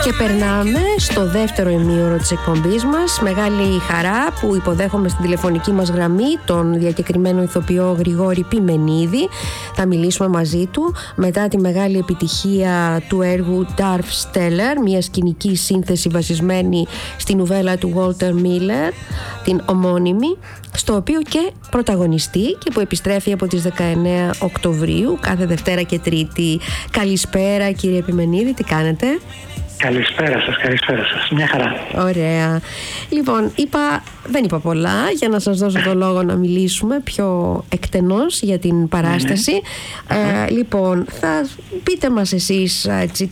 Και περνάμε στο δεύτερο ημίωρο της εκπομπής μας. Μεγάλη χαρά που υποδέχομαι στην τηλεφωνική μας γραμμή τον διακεκριμένο ηθοποιό Γρηγόρη Πιμενίδη. Θα μιλήσουμε μαζί του μετά τη μεγάλη επιτυχία του έργου Darfsteller, μια σκηνική σύνθεση βασισμένη στη νουβέλα του Walter Miller, την ομώνυμη, στο οποίο και πρωταγωνιστεί και που επιστρέφει από τις 19 Οκτωβρίου κάθε Δευτέρα και Τρίτη. Καλησπέρα κύριε Πιμενίδη, τι κάνετε? Καλησπέρα σας, μια χαρά. Ωραία. Λοιπόν, δεν είπα πολλά για να σας δώσω το λόγο να μιλήσουμε πιο εκτενώς για την παράσταση. Λοιπόν, θα πείτε μας εσείς έτσι,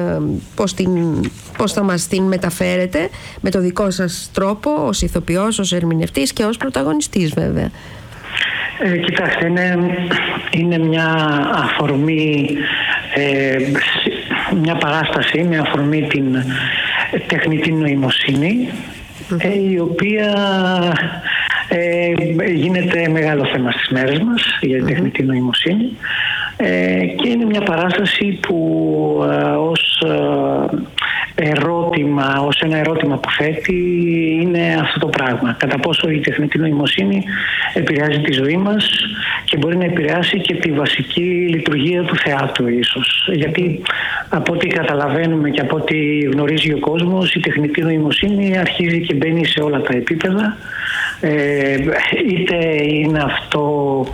πώς θα μας την μεταφέρετε με το δικό σας τρόπο, ως ηθοποιός, ως ερμηνευτής και ως πρωταγωνιστής βέβαια. Κοιτάξτε, είναι μια αφορμή, μια παράσταση με αφορμή την τεχνητή νοημοσύνη, η οποία γίνεται μεγάλο θέμα στις μέρες μας για την τεχνητή νοημοσύνη, και είναι μια παράσταση που ως ένα ερώτημα που θέτει είναι αυτό το πράγμα. Κατά πόσο η τεχνητή νοημοσύνη επηρεάζει τη ζωή μας και μπορεί να επηρεάσει και τη βασική λειτουργία του θεάτρου ίσως. Γιατί από ό,τι καταλαβαίνουμε και από ό,τι γνωρίζει ο κόσμος, η τεχνητή νοημοσύνη αρχίζει και μπαίνει σε όλα τα επίπεδα. Είτε είναι αυτό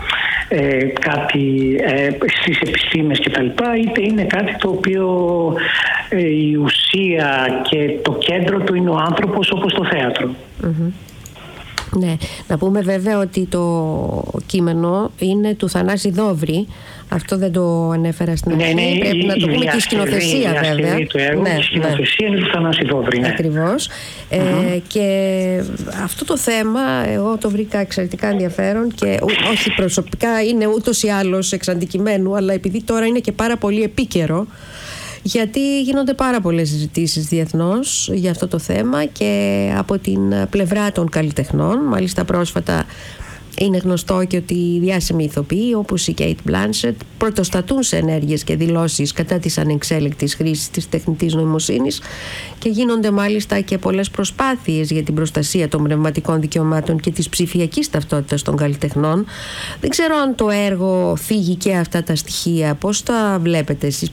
κάτι στις επιστήμες και τα λοιπά, είτε είναι κάτι το οποίο η ουσία και το κέντρο του είναι ο άνθρωπος, όπως το θέατρο. Ναι, να πούμε βέβαια ότι το κείμενο είναι του Θανάση Δόβρη. Αυτό δεν το ανέφερα στην αρχή. Πρέπει να το πούμε και η σκηνοθεσία βέβαια. Η σκηνοθεσία είναι του Θανάση Δόβρη. Ναι. Ακριβώς. Και αυτό το θέμα εγώ το βρήκα εξαιρετικά ενδιαφέρον και όχι προσωπικά, είναι ούτως ή άλλως εξ αντικειμένου, αλλά επειδή τώρα είναι και πάρα πολύ επίκαιρο, γιατί γίνονται πάρα πολλές συζητήσεις διεθνώς για αυτό το θέμα και από την πλευρά των καλλιτεχνών. Μάλιστα πρόσφατα είναι γνωστό και ότι οι διάσημοι ηθοποιοί όπως η Kate Blanchett πρωτοστατούν σε ενέργειες και δηλώσεις κατά της ανεξέλεγκτης χρήσης της τεχνητής νοημοσύνης και γίνονται μάλιστα και πολλές προσπάθειες για την προστασία των πνευματικών δικαιωμάτων και της ψηφιακής ταυτότητας των καλλιτεχνών. Δεν ξέρω αν το έργο θίγει και αυτά τα στοιχεία. Πώς τα βλέπετε εσείς?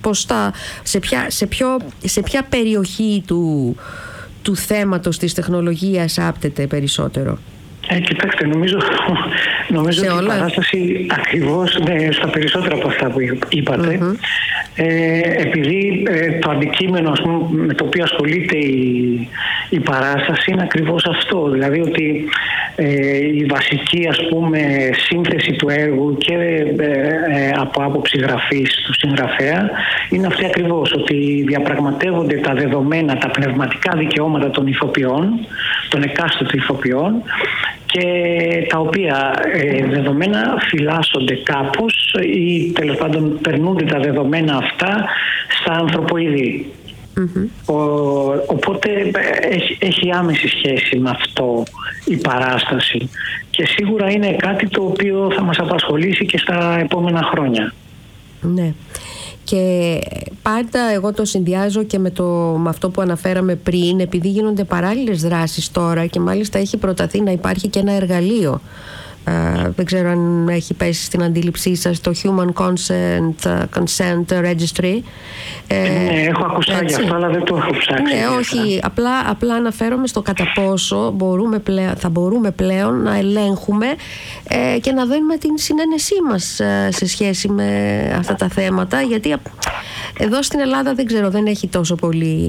Σε ποια περιοχή του θέματος της τεχνολογίας άπτεται περισσότερο? Κοιτάξτε, νομίζω ότι η παράσταση ακριβώς στα περισσότερα από αυτά που είπατε, επειδή το αντικείμενο με το οποίο ασχολείται η παράσταση είναι ακριβώς αυτό, δηλαδή ότι η βασική σύνθεση του έργου και από άποψη γραφής του συγγραφέα είναι αυτή ακριβώς, ότι διαπραγματεύονται τα δεδομένα, τα πνευματικά δικαιώματα των ηθοποιών, των εκάστοτε ηθοποιών, και τα οποία δεδομένα φυλάσσονται κάπως ή τέλος πάντων περνούνται τα δεδομένα αυτά στα ανθρωποειδή. Οπότε έχει άμεση σχέση με αυτό η παράσταση και σίγουρα είναι κάτι το οποίο θα μας απασχολήσει και στα επόμενα χρόνια. Ναι. Και πάντα εγώ το συνδυάζω και με αυτό που αναφέραμε πριν, επειδή γίνονται παράλληλες δράσεις τώρα και μάλιστα έχει προταθεί να υπάρχει και ένα εργαλείο. Δεν ξέρω αν έχει πέσει στην αντίληψή σας το Human Consent Registry. Έχω ακουστά γι' αυτό, αλλά δεν το έχω ψάξει. Ναι, όχι. Απλά αναφέρομαι στο κατά πόσο θα μπορούμε πλέον να ελέγχουμε και να δίνουμε την συνένεσή μας σε σχέση με αυτά τα θέματα, γιατί εδώ στην Ελλάδα δεν ξέρω, δεν έχει τόσο πολύ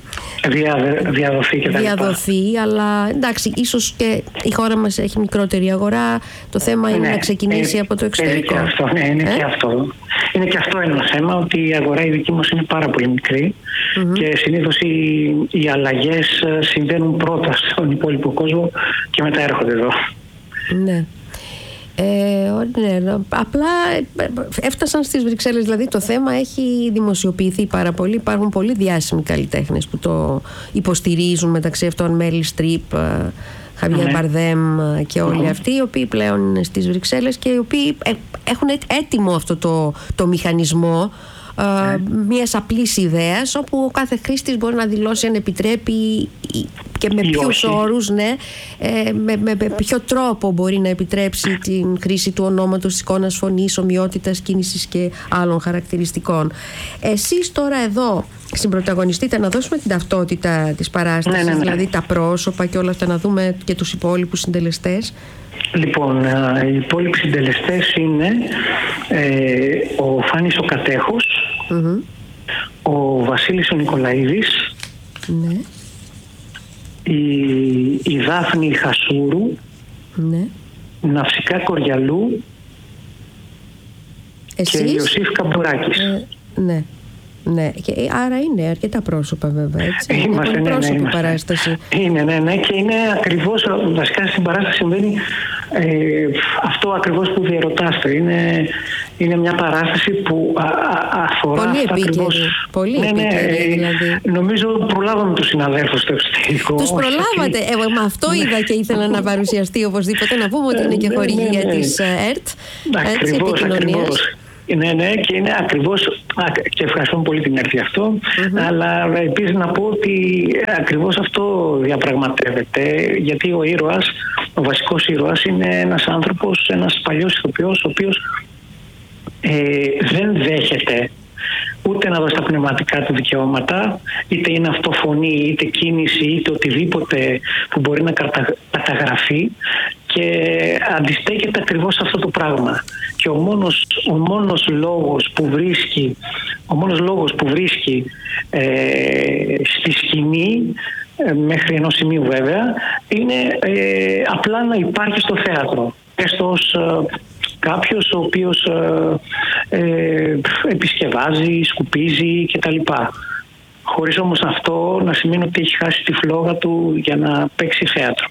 διαδοθεί, αλλά εντάξει, ίσως και η χώρα μας έχει μικρότερη αγορά. Το θέμα είναι να ξεκινήσει από το εξωτερικό. Είναι και αυτό ένα θέμα, ότι η αγορά η δική μας είναι πάρα πολύ μικρή και συνήθως οι αλλαγές συμβαίνουν πρώτα στον υπόλοιπο κόσμο και μετά έρχονται εδώ. Ναι. Απλά έφτασαν στις Βρυξέλλες, δηλαδή το θέμα έχει δημοσιοποιηθεί πάρα πολύ. Υπάρχουν πολλοί διάσημοι καλλιτέχνες που το υποστηρίζουν, μεταξύ αυτών Μέριλ Στριπ, Χαβιέ Μπαρδέμ και όλοι αυτοί, οι οποίοι πλέον είναι στις Βρυξέλλες και οι οποίοι έχουν έτοιμο αυτό το μηχανισμό μιας απλής ιδέας, όπου ο κάθε χρήστης μπορεί να δηλώσει αν επιτρέπει και με ποιους όρους, ναι, με ποιο τρόπο μπορεί να επιτρέψει την χρήση του ονόματος, της εικόνας, φωνής, ομοιότητας, κίνησης και άλλων χαρακτηριστικών. Εσείς τώρα εδώ συμπρωταγωνιστείτε, να δώσουμε την ταυτότητα της παράστασης, ναι. Δηλαδή τα πρόσωπα και όλα αυτά, να δούμε και τους υπόλοιπους συντελεστές. Λοιπόν, οι υπόλοιποι συντελεστές είναι ο Φάνης ο Κατέχος, ο Βασίλης ο Νικολαίδης, ναι. η Δάφνη Χασούρου, ναι. Ναυσικά Κοριαλού. Εσείς? Και Ιωσήφ Καμπουράκης. Ναι. Ναι, και άρα είναι αρκετά πρόσωπα, βέβαια. Έτσι. Είναι πολύ πρόσωπη παράσταση. Ναι, και είναι ακριβώς, βασικά στην παράσταση συμβαίνει αυτό ακριβώς που διερωτάστε. Είναι μια παράσταση που αφορά πολύ αυτά ακριβώς. Πολύ επίκαιρη, δηλαδή. Νομίζω προλάβαμε τους συναδέλφους στο εξωτερικό. Τους προλάβατε. Με αυτό είδα και ήθελα να παρουσιαστεί οπωσδήποτε. Να πούμε ότι είναι και χορηγία της ΕΡΤ. Ακριβώς. Ναι, και είναι ακριβώς, και ευχαριστώ πολύ την ΕΡΤ γι' αυτό, αλλά επίσης να πω ότι ακριβώς αυτό διαπραγματεύεται, γιατί ο ήρωας, ο βασικός ήρωας είναι ένας άνθρωπος, ένας παλιός ηθοποιός, ο οποίος δεν δέχεται ούτε να δώσει τα πνευματικά του δικαιώματα, είτε είναι αυτό φωνή, είτε κίνηση, είτε οτιδήποτε που μπορεί να καταγραφεί, και αντιστέκεται ακριβώς σε αυτό το πράγμα. Και ο μόνος λόγος που βρίσκει στη σκηνή, μέχρι ενός σημείου βέβαια, είναι απλά να υπάρχει στο θέατρο. Έστω ως κάποιος ο οποίος επισκευάζει, σκουπίζει κτλ. Χωρίς όμως αυτό να σημαίνει ότι έχει χάσει τη φλόγα του για να παίξει θέατρο.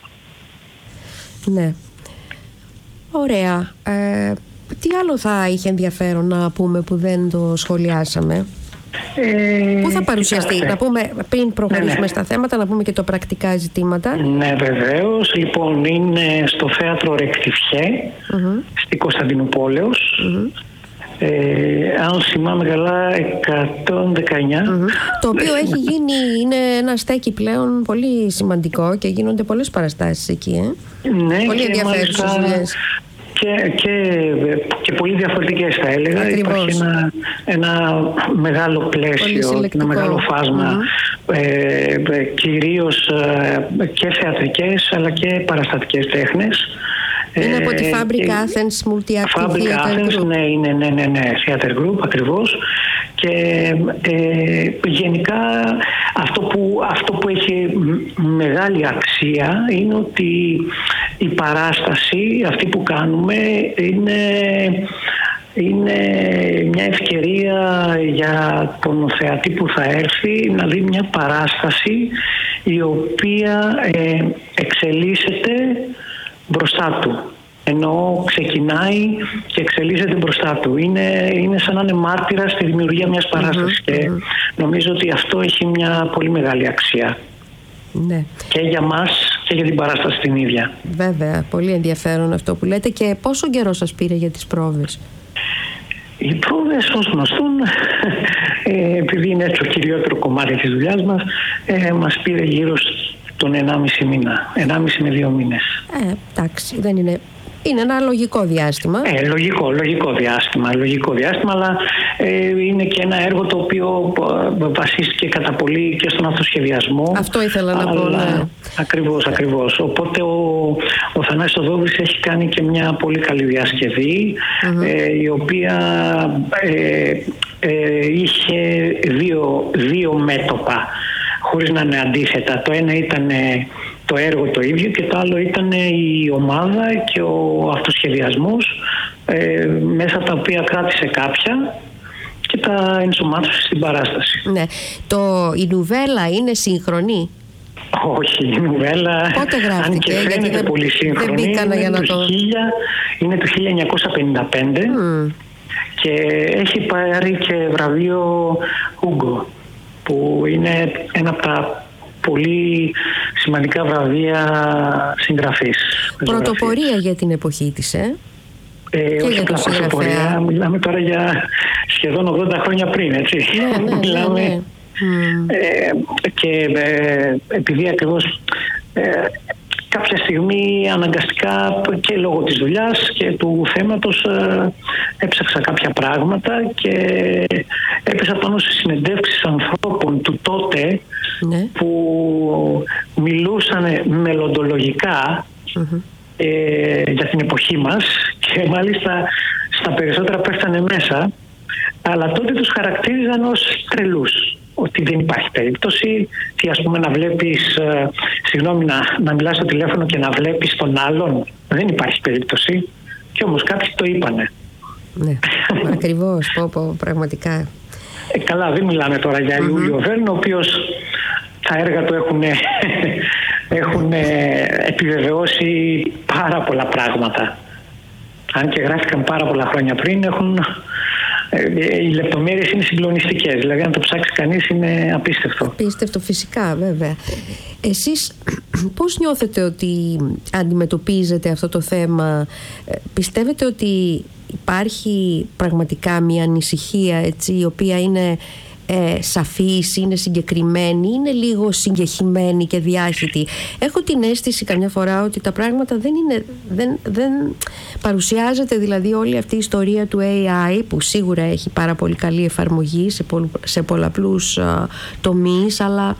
Ναι. Ωραία. Τι άλλο θα είχε ενδιαφέρον να πούμε που δεν το σχολιάσαμε? Πού θα παρουσιαστεί? Να πούμε, πριν προχωρήσουμε στα θέματα, να πούμε και το πρακτικά ζητήματα. Ναι, βεβαίως. Λοιπόν, είναι στο θέατρο Ρεκτιφιέ, στη Κωνσταντινούπολεως. Αν θυμάμαι καλά, 119. Το οποίο έχει γίνει, είναι ένα στέκι πλέον πολύ σημαντικό και γίνονται πολλές παραστάσεις εκεί. Ναι, πολύ ενδιαφέρουσες δουλειές. Και πολύ διαφορετικές, θα έλεγα. Ακριβώς. Υπάρχει ένα μεγάλο πλαίσιο, ένα μεγάλο φάσμα, κυρίως και θεατρικές αλλά και παραστατικές τέχνες. Είναι από τη Fabric Athens Multi-Active Theater Group. Ναι, Theater Group ακριβώς. Και γενικά αυτό που έχει μεγάλη αξία είναι ότι η παράσταση αυτή που κάνουμε είναι μια ευκαιρία για τον θεατή που θα έρθει να δει μια παράσταση η οποία εξελίσσεται μπροστά του. Ενώ ξεκινάει και εξελίσσεται μπροστά του. Είναι σαν να είναι μάρτυρα στη δημιουργία μιας παράστασης και νομίζω ότι αυτό έχει μια πολύ μεγάλη αξία. Ναι. Και για μας και για την παράσταση την ίδια. Βέβαια, πολύ ενδιαφέρον αυτό που λέτε. Και πόσο καιρό σας πήρε για τις πρόβες? Οι πρόβες, ως γνωστόν, επειδή είναι το κυριότερο κομμάτι της δουλειάς μας πήρε γύρω στον 1,5 μήνα. 1,5 με 2 μήνες. Εντάξει, δεν είναι... Είναι ένα λογικό διάστημα. Λογικό διάστημα, αλλά είναι και ένα έργο το οποίο βασίστηκε κατά πολύ και στον αυτοσχεδιασμό. Αυτό ήθελα να πω, ναι. Ακριβώς. Οπότε ο Θανάσης Οδόβης έχει κάνει και μια πολύ καλή διασκευή, η οποία είχε δύο μέτωπα, χωρίς να είναι αντίθετα. Το ένα ήταν το έργο το ίδιο και το άλλο ήταν η ομάδα και ο αυτοσχεδιασμός, μέσα από τα οποία κράτησε κάποια και τα ενσωμάτωσε στην παράσταση. Ναι. Η νουβέλα είναι σύγχρονη? Όχι, η νουβέλα, πότε γράφτηκε, αν και φαίνεται πολύ σύγχρονη, είναι το 1955 και έχει πάρει και βραβείο Hugo, που είναι ένα από τα πολύ σημαντικά βραβεία συγγραφής. Πρωτοπορία για την εποχή της, όχι απλά πρωτοπορία, μιλάμε τώρα για σχεδόν 80 χρόνια πριν, έτσι. Ναι. Μιλάμε, και επειδή ακριβώς κάποια στιγμή αναγκαστικά και λόγω της δουλειάς και του θέματος έψαξα κάποια πράγματα και έπεσα πάνω σε συνεντεύξεις ανθρώπων του τότε που μιλούσαν μελλοντολογικά για την εποχή μας και μάλιστα στα περισσότερα πέφτανε μέσα, αλλά τότε τους χαρακτήριζαν ως τρελούς, ότι δεν υπάρχει περίπτωση, τι ας πούμε να βλέπεις, να μιλάς στο τηλέφωνο και να βλέπεις τον άλλον, δεν υπάρχει περίπτωση, και όμως κάποιοι το είπανε. Ναι, ακριβώς, πραγματικά. Καλά, δεν μιλάμε τώρα για Ιούλιο Βέρν, ο οποίος τα έργα του έχουν επιβεβαιώσει πάρα πολλά πράγματα. Αν και γράφηκαν πάρα πολλά χρόνια πριν, οι λεπτομέρειες είναι συγκλονιστικές. Δηλαδή, αν το ψάξει κανείς, είναι απίστευτο. Απίστευτο, φυσικά, βέβαια. Εσείς πώς νιώθετε ότι αντιμετωπίζετε αυτό το θέμα? Πιστεύετε ότι υπάρχει πραγματικά μια ανησυχία, έτσι, η οποία είναι σαφής, είναι συγκεκριμένη, είναι λίγο συγκεχημένη και διάχυτη? Έχω την αίσθηση καμιά φορά ότι τα πράγματα δεν παρουσιάζεται, δηλαδή όλη αυτή η ιστορία του AI, που σίγουρα έχει πάρα πολύ καλή εφαρμογή σε πολλαπλούς τομείς, αλλά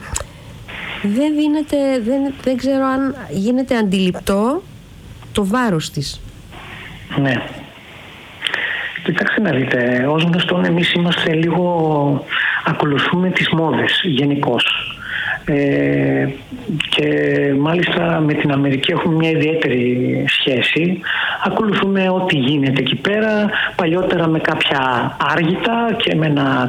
δεν ξέρω αν γίνεται αντιληπτό το βάρος της. Ναι. Κοιτάξτε να δείτε, ως γνωστόν εμείς είμαστε λίγο, ακολουθούμε τις μόδες γενικώς. Και μάλιστα με την Αμερική έχουμε μια ιδιαίτερη σχέση. Ακολουθούμε ό,τι γίνεται εκεί πέρα, παλιότερα με κάποια άργητα και με ένα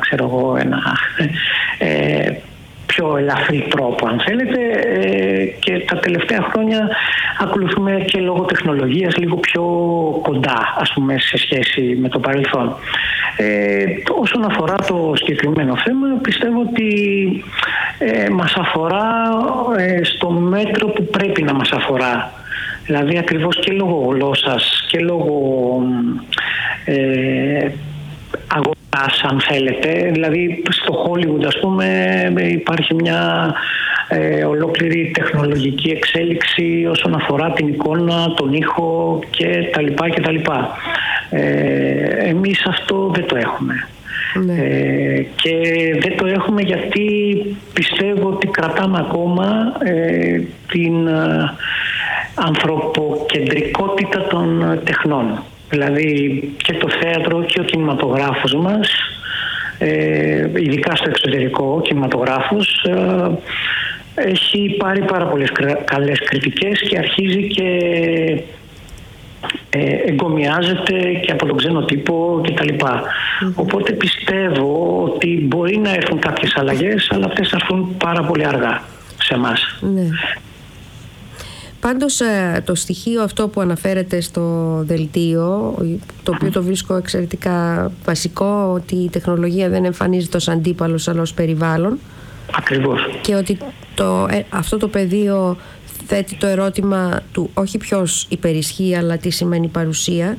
πιο ελαφρύ τρόπο, αν θέλετε, και τα τελευταία χρόνια ακολουθούμε και λόγω τεχνολογίας λίγο πιο κοντά, ας πούμε, σε σχέση με το παρελθόν. Όσον αφορά το συγκεκριμένο θέμα, πιστεύω ότι μας αφορά στο μέτρο που πρέπει να μας αφορά. Δηλαδή ακριβώς και λόγω γλώσσας και λόγω αγοράς, αν θέλετε. Δηλαδή στο Hollywood, ας πούμε, υπάρχει μια ολόκληρη τεχνολογική εξέλιξη όσον αφορά την εικόνα, τον ήχο και τα λοιπά. Εμείς αυτό δεν το έχουμε. Και δεν το έχουμε γιατί πιστεύω ότι κρατάμε ακόμα την ανθρωποκεντρικότητα των τεχνών. Δηλαδή και το θέατρο και ο κινηματογράφος μας, ειδικά στο εξωτερικό κινηματογράφος, έχει πάρει πάρα πολλές καλές κριτικές και αρχίζει και εγκομιάζεται και από τον ξένο τύπο κτλ. Οπότε πιστεύω ότι μπορεί να έρθουν κάποιες αλλαγές, αλλά αυτές θα έρθουν πάρα πολύ αργά σε εμάς. Ναι. Πάντως το στοιχείο αυτό που αναφέρεται στο δελτίο, το οποίο το βρίσκω εξαιρετικά βασικό, ότι η τεχνολογία δεν εμφανίζεται ως αντίπαλος αλλά ως περιβάλλον. Ακριβώς. Και ότι αυτό το πεδίο θέτει το ερώτημα του όχι ποιος υπερισχύει αλλά τι σημαίνει παρουσία.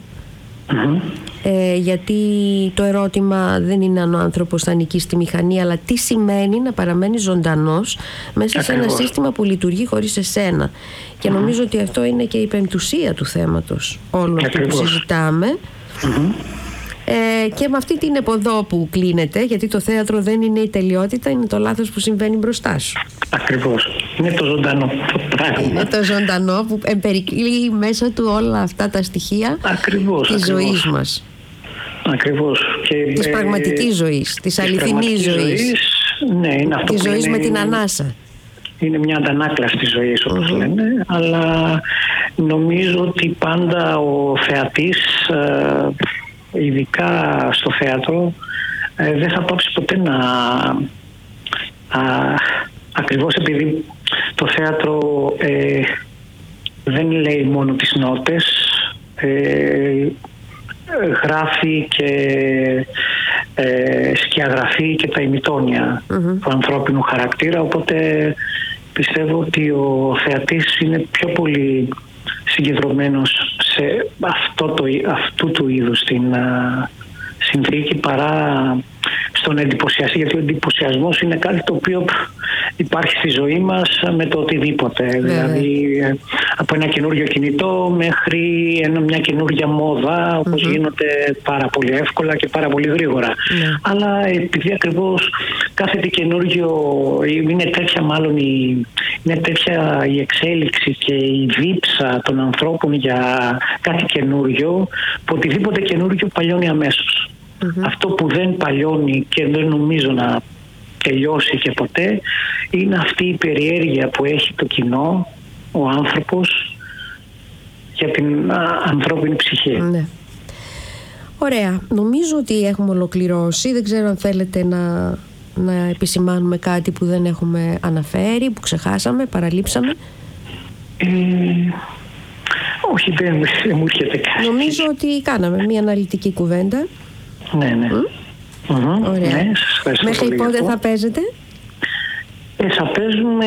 Γιατί το ερώτημα δεν είναι αν ο άνθρωπος θα νικήσει τη μηχανή, αλλά τι σημαίνει να παραμένει ζωντανός μέσα σε ένα σύστημα που λειτουργεί χωρίς εσένα. Και νομίζω ότι αυτό είναι και η πεμπτουσία του θέματος όλο αυτό που συζητάμε. Και με αυτή την εποδό που κλείνεται, γιατί το θέατρο δεν είναι η τελειότητα, είναι το λάθος που συμβαίνει μπροστά σου. Ακριβώς. Είναι το ζωντανό πράγμα. Είναι το ζωντανό που περικλεί μέσα του όλα αυτά τα στοιχεία της ζωής μας. Ακριβώς. Της πραγματικής ζωής, της αληθινής ζωής. Ναι, είναι αυτό. Της ζωής με την ανάσα. Είναι μια αντανάκλαση της ζωής, όπως λένε, αλλά νομίζω ότι πάντα ο θεατής, ειδικά στο θέατρο, δεν θα πάψει ποτέ να... Ακριβώς επειδή το θέατρο δεν λέει μόνο τις νότες, γράφει και σκιαγραφεί και τα ημιτόνια του ανθρώπινου χαρακτήρα, οπότε πιστεύω ότι ο θεατής είναι πιο πολύ συγκεντρωμένος σε αυτού του είδους την συνθήκη παρά στον εντυπωσιαστή, γιατί ο εντυπωσιασμός είναι κάτι το οποίο υπάρχει στη ζωή μας με το οτιδήποτε. Δηλαδή από ένα καινούριο κινητό μέχρι μια καινούργια μόδα, όπως γίνονται πάρα πολύ εύκολα και πάρα πολύ γρήγορα. Αλλά επειδή ακριβώς κάθε τι καινούριο είναι τέτοια η εξέλιξη και η δίψα των ανθρώπων για κάτι καινούριο, που οτιδήποτε καινούριο παλιώνει αμέσως. Αυτό που δεν παλιώνει και δεν νομίζω να τελειώσει και ποτέ είναι αυτή η περιέργεια που έχει το κοινό, ο άνθρωπος, για την ανθρώπινη ψυχή. Ναι. Ωραία. Νομίζω ότι έχουμε ολοκληρώσει. Δεν ξέρω αν θέλετε να επισημάνουμε κάτι που δεν έχουμε αναφέρει, που ξεχάσαμε, παραλείψαμε. Όχι, δεν μου έρχεται κάτι. Νομίζω ότι κάναμε μια αναλυτική κουβέντα. Ναι. Ωραία. Ναι, μέχρι πότε θα παίζετε? Θα παίζουμε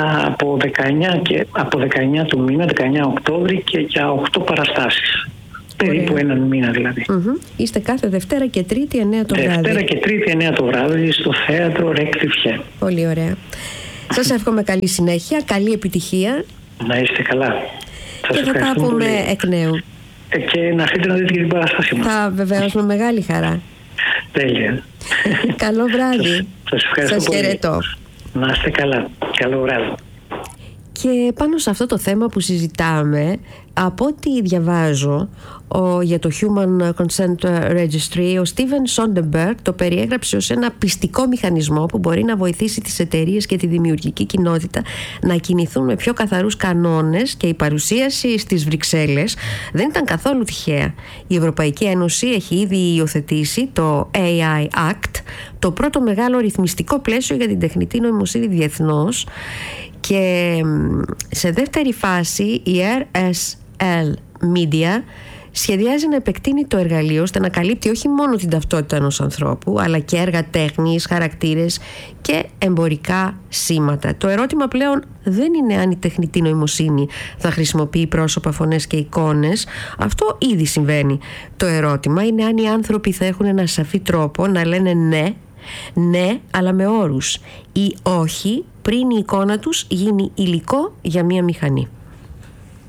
από 19 του μήνα, 19 Οκτώβρη, και για 8 παραστάσεις. Περίπου έναν μήνα δηλαδή. Είστε κάθε Δευτέρα και Τρίτη 9 το βράδυ. Δευτέρα και Τρίτη 9 το βράδυ στο θέατρο Ρέκτιφιε. Πολύ ωραία. Σας εύχομαι καλή συνέχεια, καλή επιτυχία. Να είστε καλά. Και θα τα πούμε εκ νέου. Και να έρθετε να δείτε και την παράστασή μας. Θα, βεβαίως, με μεγάλη χαρά. Τέλεια. Καλό βράδυ. Σας ευχαριστώ πολύ. Χαιρετώ. Να είστε καλά. Καλό βράδυ. Και πάνω σε αυτό το θέμα που συζητάμε, από ό,τι διαβάζω για το Human Consent Registry, ο Στίβεν Σόντεμπεργκ το περιέγραψε ως ένα πιστικό μηχανισμό που μπορεί να βοηθήσει τις εταιρείες και τη δημιουργική κοινότητα να κινηθούν με πιο καθαρούς κανόνες, και η παρουσίαση στις Βρυξέλλες δεν ήταν καθόλου τυχαία. Η Ευρωπαϊκή Ένωση έχει ήδη υιοθετήσει το AI Act, το πρώτο μεγάλο ρυθμιστικό πλαίσιο για την τεχνητή νοημοσύνη διεθνώς, και σε δεύτερη φάση η RSL Media σχεδιάζει να επεκτείνει το εργαλείο ώστε να καλύπτει όχι μόνο την ταυτότητα ενός ανθρώπου, αλλά και έργα τέχνης, χαρακτήρες και εμπορικά σήματα. Το ερώτημα πλέον δεν είναι αν η τεχνητή νοημοσύνη θα χρησιμοποιεί πρόσωπα, φωνές και εικόνες. Αυτό ήδη συμβαίνει. Το ερώτημα είναι αν οι άνθρωποι θα έχουν ένα σαφή τρόπο να λένε ναι, αλλά με όρους, ή όχι πριν η εικόνα τους γίνει υλικό για μία μηχανή.